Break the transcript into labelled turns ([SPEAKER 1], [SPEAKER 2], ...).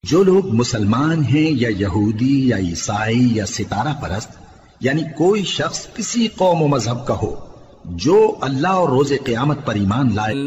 [SPEAKER 1] जो लोग मुसलमान हैं या यहूदी या ईसाई या सितारा परस्त, यानी कोई शख्स किसी कौम व मजहब का हो, जो अल्लाह और रोजे क़यामत पर ईमान लाए